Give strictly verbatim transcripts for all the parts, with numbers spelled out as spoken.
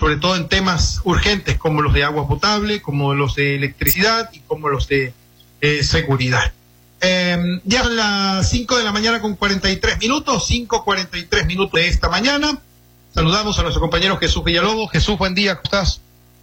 sobre todo en temas urgentes como los de agua potable, como los de electricidad y como los de eh, seguridad. Eh, ya son las cinco de la mañana con cuarenta y tres minutos, cinco cuarenta y tres minutos de esta mañana. Saludamos a nuestro compañero Jesús Villalobos. Jesús, buen día, ¿cómo estás?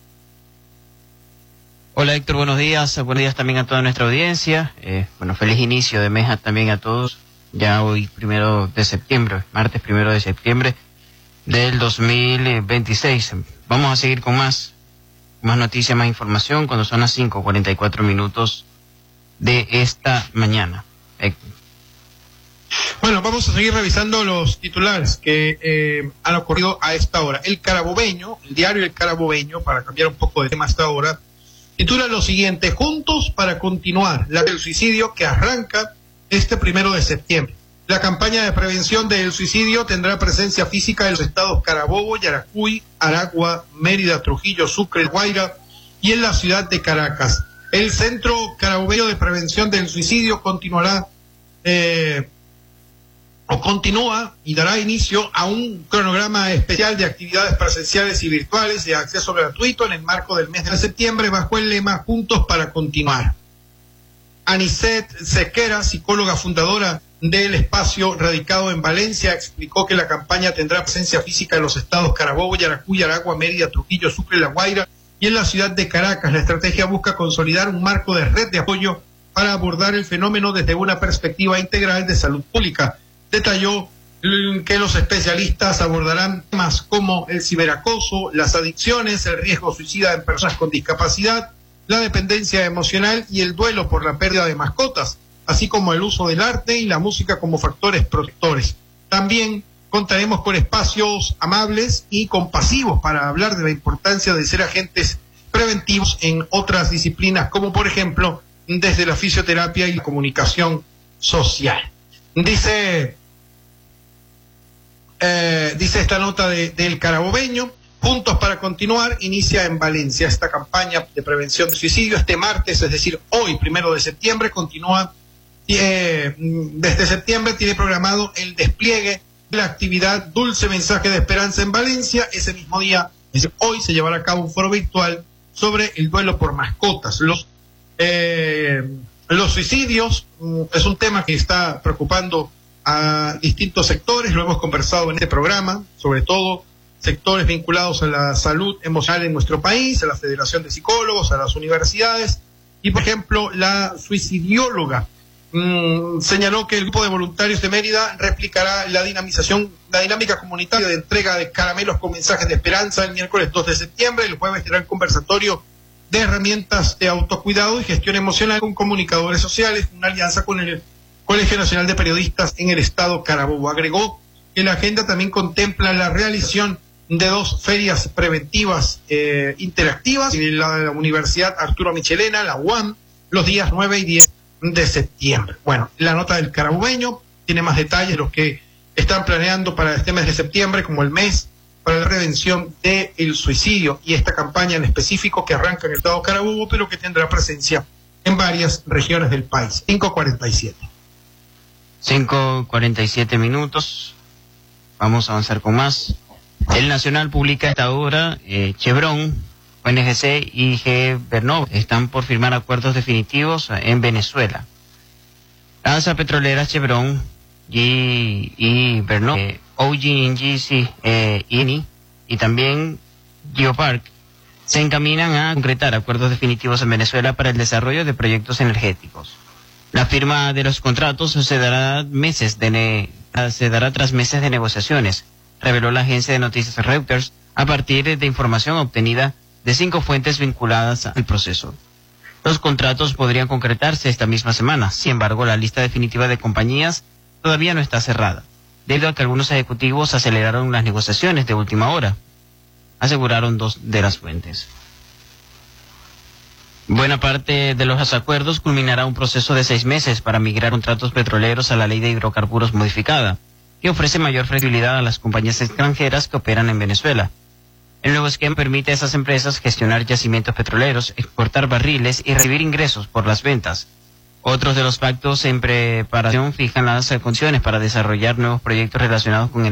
Hola Héctor, buenos días, buenos días también a toda nuestra audiencia. Eh, bueno, feliz inicio de mes también a todos. Ya hoy primero de septiembre, martes primero de septiembre del dos mil veintiséis. Vamos a seguir con más, más noticias, más información cuando son las cinco cuarenta y cuatro minutos de esta mañana. Héctor. Bueno, vamos a seguir revisando los titulares que eh, han ocurrido a esta hora. El Carabobeño, el diario El Carabobeño, para cambiar un poco de tema hasta ahora, titula lo siguiente: Juntos para continuar, la del suicidio que arranca este primero de septiembre. La campaña de prevención del suicidio tendrá presencia física en los estados Carabobo, Yaracuy, Aragua, Mérida, Trujillo, Sucre, Guaira y en la ciudad de Caracas. El Centro Carabobeño de Prevención del Suicidio continuará eh, o continúa y dará inicio a un cronograma especial de actividades presenciales y virtuales de acceso gratuito en el marco del mes de septiembre bajo el lema Juntos para Continuar. Anicet Sequera, psicóloga fundadora del espacio radicado en Valencia, explicó que la campaña tendrá presencia física en los estados Carabobo, Yaracuy, Aragua, Mérida, Trujillo, Sucre y La Guaira y en la ciudad de Caracas. La estrategia busca consolidar un marco de red de apoyo para abordar el fenómeno desde una perspectiva integral de salud pública. Detalló que los especialistas abordarán temas como el ciberacoso, las adicciones, el riesgo suicida en personas con discapacidad, la dependencia emocional y el duelo por la pérdida de mascotas, así como el uso del arte y la música como factores protectores. También contaremos con espacios amables y compasivos para hablar de la importancia de ser agentes preventivos en otras disciplinas, como por ejemplo desde la fisioterapia y la comunicación social. Dice, eh, dice esta nota de, del Carabobeño: Juntos para Continuar inicia en Valencia esta campaña de prevención de suicidio. Este martes, es decir, hoy, primero de septiembre, continúa. Eh, desde septiembre tiene programado el despliegue de la actividad Dulce Mensaje de Esperanza en Valencia. Ese mismo día, es decir, hoy, se llevará a cabo un foro virtual sobre el duelo por mascotas. Los, eh, los suicidios mm, es un tema que está preocupando a distintos sectores. Lo hemos conversado en este programa, sobre todo sectores vinculados a la salud emocional en nuestro país, a la Federación de Psicólogos, a las universidades. Y, por ejemplo, la suicidióloga Mm, señaló que el grupo de voluntarios de Mérida replicará la dinamización, la dinámica comunitaria de entrega de caramelos con mensajes de esperanza el miércoles dos de septiembre. El jueves tendrá el conversatorio de herramientas de autocuidado y gestión emocional con comunicadores sociales, una alianza con el Colegio Nacional de Periodistas en el estado Carabobo. Agregó que la agenda también contempla la realización de dos ferias preventivas eh, interactivas en la, la Universidad Arturo Michelena, la U A M, los días nueve y diez de septiembre. Bueno, la nota del Carabobeño tiene más detalles de los que están planeando para este mes de septiembre como el mes para la prevención del suicidio y esta campaña en específico que arranca en el estado Carabobo, pero que tendrá presencia en varias regiones del país. cinco cuarenta y siete. cinco cuarenta y siete minutos. Vamos a avanzar con más. El Nacional publica a esta hora eh, Chevron, O N G C y G. Bernov están por firmar acuerdos definitivos en Venezuela. La alza petrolera Chevron G y Bernov, eh, O G N G C eh, I N I y también Geopark se encaminan a concretar acuerdos definitivos en Venezuela para el desarrollo de proyectos energéticos. La firma de los contratos se dará meses de ne se dará tras meses de negociaciones, reveló la agencia de noticias Reuters a partir de información obtenida de cinco fuentes vinculadas al proceso. Los contratos podrían concretarse esta misma semana. Sin embargo, la lista definitiva de compañías todavía no está cerrada, debido a que algunos ejecutivos aceleraron las negociaciones de última hora, aseguraron dos de las fuentes. Buena parte de los acuerdos culminará un proceso de seis meses para migrar contratos petroleros a la ley de hidrocarburos modificada, que ofrece mayor flexibilidad a las compañías extranjeras que operan en Venezuela. El nuevo esquema permite a esas empresas gestionar yacimientos petroleros, exportar barriles y recibir ingresos por las ventas. Otros de los pactos en preparación fijan las condiciones para desarrollar nuevos proyectos relacionados con el